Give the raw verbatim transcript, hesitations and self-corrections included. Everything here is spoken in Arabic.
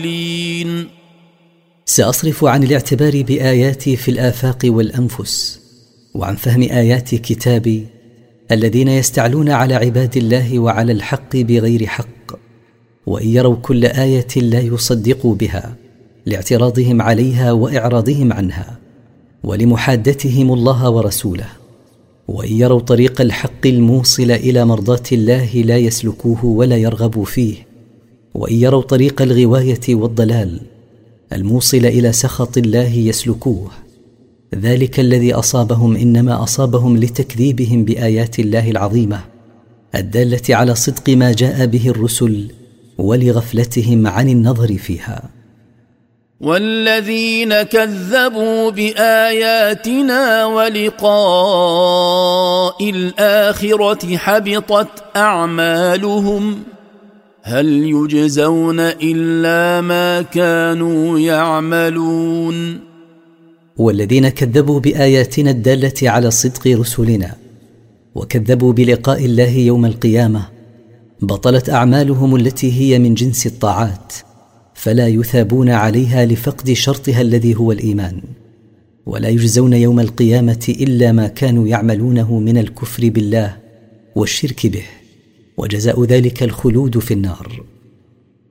سأصرف عن الاعتبار بآياتي في الآفاق والأنفس، وعن فهم آيات كتابي الذين يستعلون على عباد الله وعلى الحق بغير حق، وإن يروا كل آية لا يصدقوا بها لاعتراضهم عليها وإعراضهم عنها ولمحادتهم الله ورسوله، وإن يروا طريق الحق الموصل إلى مرضاة الله لا يسلكوه ولا يرغبوا فيه، وإن يروا طريق الغواية والضلال الموصل إلى سخط الله يسلكوه. ذلك الذي أصابهم إنما أصابهم لتكذيبهم بآيات الله العظيمة الدالة على صدق ما جاء به الرسل ولغفلتهم عن النظر فيها. والذين كذبوا بآياتنا ولقاء الآخرة حبطت أعمالهم هل يجزون إلا ما كانوا يعملون. والذين كذبوا بآياتنا الدالة على صدق رسلنا وكذبوا بلقاء الله يوم القيامة بطلت أعمالهم التي هي من جنس الطاعات، فلا يثابون عليها لفقد شرطها الذي هو الإيمان، ولا يجزون يوم القيامة إلا ما كانوا يعملونه من الكفر بالله والشرك به، وجزاء ذلك الخلود في النار.